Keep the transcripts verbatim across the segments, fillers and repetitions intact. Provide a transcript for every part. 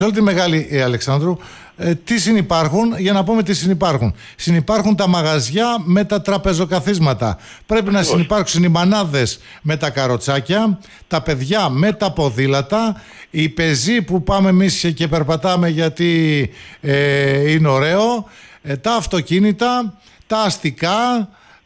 όλη τη Μεγάλη ε, Αλεξάνδρου, ε, τι συνυπάρχουν, για να πούμε τι συνυπάρχουν. Συνυπάρχουν τα μαγαζιά με τα τραπεζοκαθίσματα. Πρέπει Ακριβώς. να συνυπάρξουν οι μανάδες με τα καροτσάκια, τα παιδιά με τα ποδήλατα, οι πεζοί που πάμε εμείς και περπατάμε γιατί ε, είναι ωραίο, ε, τα αυτοκίνητα, τα αστικά,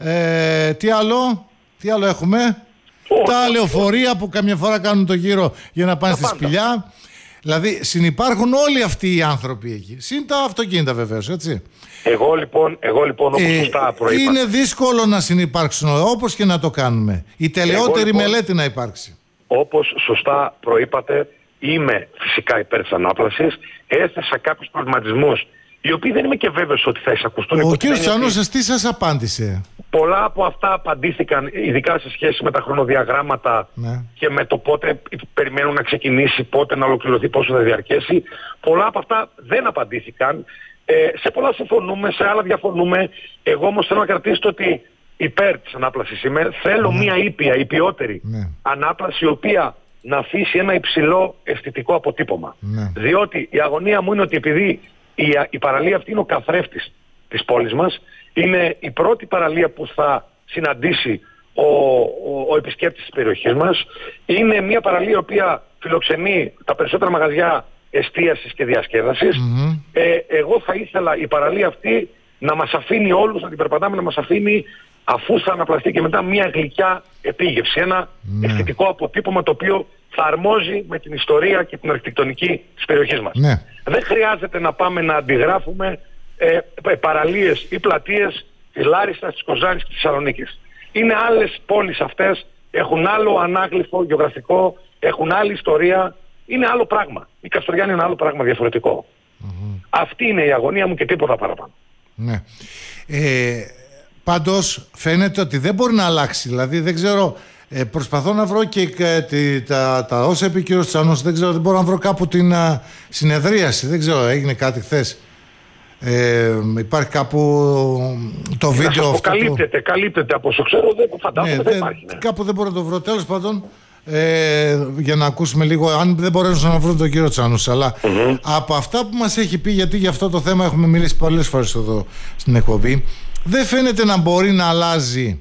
ε, τι άλλο, τι άλλο έχουμε, oh, τα λεωφορεία που καμιά φορά κάνουν το γύρο για να πάνε στη σπηλιά. Δηλαδή συνυπάρχουν όλοι αυτοί οι άνθρωποι εκεί. Συν τα αυτοκίνητα βεβαίως, έτσι. Εγώ λοιπόν, εγώ λοιπόν όπως ε, σωστά προείπα. Είναι δύσκολο να συνυπάρξουν όπως και να το κάνουμε. Η τελειότερη λοιπόν, μελέτη να υπάρξει. Όπως σωστά προείπατε, είμαι φυσικά υπέρ της ανάπλασης. Έθεσα κάποιους προβληματισμούς, οι οποίοι δεν είμαι και βέβαιος ότι θα εισακουστούν. Ο κ. Τσανούσας τι σας απάντησε? Πολλά από αυτά απαντήθηκαν, ειδικά σε σχέση με τα χρονοδιαγράμματα ναι. και με το πότε περιμένουν να ξεκινήσει, πότε να ολοκληρωθεί, πόσο θα διαρκέσει. Πολλά από αυτά δεν απαντήθηκαν. Ε, σε πολλά συμφωνούμε, σε άλλα διαφωνούμε. Εγώ όμως θέλω να κρατήσω ότι υπέρ της ανάπλασης είμαι. Θέλω ναι. μια ήπια, υπιότερη ναι. ανάπλαση, η οποία να αφήσει ένα υψηλό αισθητικό αποτύπωμα. Ναι. Διότι η αγωνία μου είναι ότι επειδή η, η παραλία αυτή είναι ο καθρέφτης της πόλης μας, είναι η πρώτη παραλία που θα συναντήσει ο, ο, ο επισκέπτης της περιοχής μας. Είναι μια παραλία η οποία φιλοξενεί τα περισσότερα μαγαζιά εστίασης και διασκέδασης. Mm-hmm. Ε, εγώ θα ήθελα η παραλία αυτή να μας αφήνει όλους, να την περπατάμε, να μας αφήνει, αφού θα αναπλαστεί και μετά, μια γλυκιά επίγευση. Ένα mm. αισθητικό αποτύπωμα το οποίο θα αρμόζει με την ιστορία και την αρχιτεκτονική της περιοχής μας. Mm. Δεν χρειάζεται να πάμε να αντιγράφουμε Ε, παραλίες ή πλατείες της Λάρισσας, της Κοζάνης και της Θεσσαλονίκης. Είναι άλλες πόλεις αυτές, έχουν άλλο ανάγλυφο γεωγραφικό, έχουν άλλη ιστορία, είναι άλλο πράγμα. Η Καστοριάνη είναι άλλο πράγμα διαφορετικό. Mm-hmm. Αυτή είναι η αγωνία μου και τίποτα παραπάνω. Ναι. Ε, πάντως φαίνεται ότι δεν μπορεί να αλλάξει, δηλαδή δεν ξέρω, ε, προσπαθώ να βρω και ε, τα, τα όσα είπε ο κ. Τσανός, δεν ξέρω, δεν μπορώ να βρω κάπου την α, συνεδρίαση, δεν ξέρω, έγινε κάτι χθες. Ε, υπάρχει κάπου το βίντεο αυτό καλύπτεται, που... καλύπτεται από όσο ξέρω, δεν φαντάζομαι ναι, δεν υπάρχει ναι. Κάπου δεν μπορώ να το βρω, τέλος πάντων ε, για να ακούσουμε λίγο, αν δεν μπορέσω να βρω τον κύριο Τσάνους, αλλά mm-hmm. από αυτά που μας έχει πει, γιατί για αυτό το θέμα έχουμε μιλήσει πολλές φορές εδώ στην εκπομπή, δεν φαίνεται να μπορεί να αλλάζει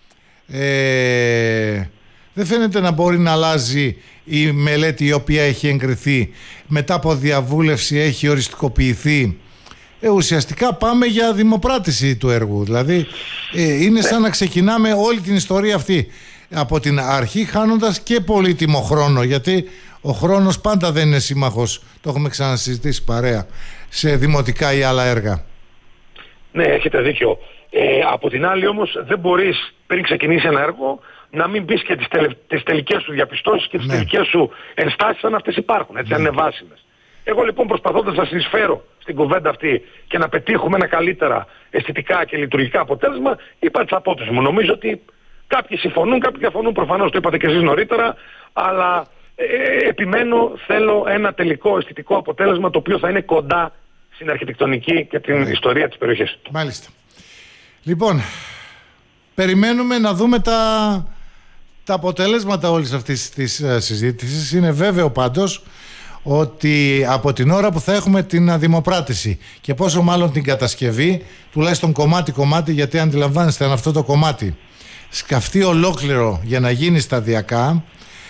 ε, δεν φαίνεται να μπορεί να αλλάζει η μελέτη η οποία έχει εγκριθεί, μετά από διαβούλευση έχει οριστικοποιηθεί. Ε, ουσιαστικά πάμε για δημοπράτηση του έργου. Δηλαδή ε, είναι σαν να ξεκινάμε όλη την ιστορία αυτή από την αρχή, χάνοντας και πολύτιμο χρόνο, γιατί ο χρόνος πάντα δεν είναι σύμμαχος, το έχουμε ξανασυζητήσει παρέα, σε δημοτικά ή άλλα έργα. Ναι, έχετε δίκιο. Ε, από την άλλη όμως δεν μπορείς πριν ξεκινήσει ένα έργο να μην πεις και τις, τελε, τις τελικές σου διαπιστώσεις και τις ναι. τελικές σου ενστάσεις, αν αυτές υπάρχουν, έτσι, ναι. αν είναι βάσιμες. Εγώ λοιπόν, προσπαθώντας να συνεισφέρω στην κουβέντα αυτή και να πετύχουμε ένα καλύτερα αισθητικά και λειτουργικά αποτέλεσμα, είπα τις απόψεις μου. Νομίζω ότι κάποιοι συμφωνούν, κάποιοι διαφωνούν, προφανώς το είπατε και εσείς νωρίτερα, αλλά ε, επιμένω, θέλω ένα τελικό αισθητικό αποτέλεσμα το οποίο θα είναι κοντά στην αρχιτεκτονική και την mm. ιστορία της περιοχής. Μάλιστα. Λοιπόν, περιμένουμε να δούμε τα, τα αποτελέσματα όλης αυτής της uh, συζήτησης. Είναι βέβαιο πάντως ότι από την ώρα που θα έχουμε την δημοπράτηση και πόσο μάλλον την κατασκευή, τουλάχιστον κομμάτι-κομμάτι, γιατί αντιλαμβάνεστε αν αυτό το κομμάτι σκαφτεί ολόκληρο για να γίνει σταδιακά,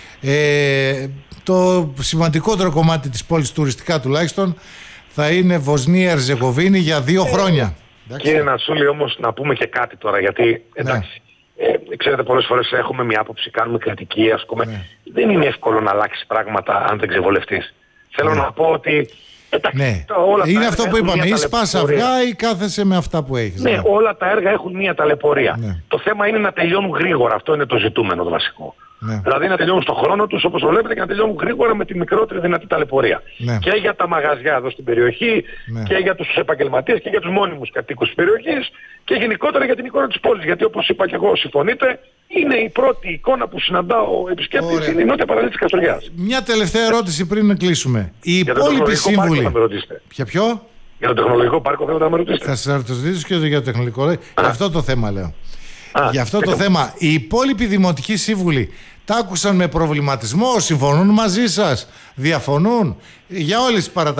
ε, το σημαντικότερο κομμάτι της πόλης, τουριστικά τουλάχιστον, θα είναι Βοσνία Ερζεγοβίνη για δύο χρόνια. Κύριε Νασούλη, όμως να πούμε και κάτι τώρα, γιατί εντάξει, ναι. ε, ξέρετε, πολλές φορές έχουμε μια άποψη, κάνουμε κριτική, ας πούμε, ναι. δεν είναι εύκολο να αλλάξει πράγματα αν δεν ξεβολευτείς. Θέλω ναι. να πω ότι εντάξει, ναι. όλα είναι αυτό που είπαμε, ή σπάς αυγά ή κάθεσαι με αυτά που έχεις. Ναι, ναι, όλα τα έργα έχουν μία ταλαιπωρία. Ναι. Το θέμα είναι να τελειώνουν γρήγορα, αυτό είναι το ζητούμενο το βασικό. Ναι. Δηλαδή να τελειώνουν στον χρόνο τους, όπως το βλέπετε, και να τελειώνουν γρήγορα με τη μικρότερη δυνατή ταλαιπωρία. Ναι. Και για τα μαγαζιά εδώ στην περιοχή, ναι. και για τους επαγγελματίες και για τους μόνιμους κατοίκους της περιοχής και γενικότερα για την εικόνα της πόλης. Γιατί όπως είπα και εγώ, συμφωνείτε, είναι η πρώτη εικόνα που συναντά ο επισκέπτης, είναι η νότια παραλία της Καστοριάς. Μια τελευταία ερώτηση πριν κλείσουμε. Οι υπόλοιποι σύμβουλοι. Ποια ποιο? Για το τεχνολογικό πάρκο θέλετε να με ρωτήσετε. Θα σας ρωτήσω και για το τεχνολογικό. Για αυτό το θέμα λέω. Α, για αυτό το θέμα, οι υπόλοιποι δημοτικοί σύμβουλοι τα άκουσαν με προβληματισμό, συμφωνούν μαζί σας, διαφωνούν. Για όλες τις παρατάξεις.